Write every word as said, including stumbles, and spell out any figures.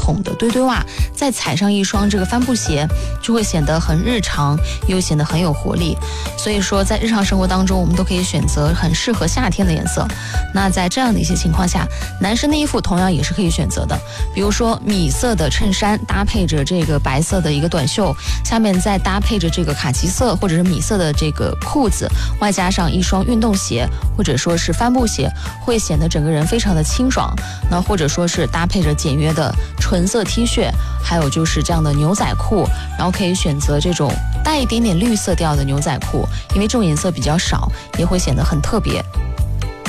筒的堆堆袜，再踩上一双这个帆布鞋，就会显得很日常，又显得很有活力。所以说在日常生活当中，我们都可以选择很适合夏天的颜色。那在这样的一些情况下，男生的衣服同样也是可以选择的，比如说米色的衬衫搭配着这个白色的一个短袖，下面再搭配着这个卡其色或者是米色的这个裤子，外加上一双运动鞋或者说是帆布鞋，会显得整个人非常的清爽。那或者说是搭配着简约的纯色 T 恤，还有就是这样的牛仔裤，然后可以选择这种带一点点绿色调的牛仔裤，因为这种颜色比较少，也会显得很特别。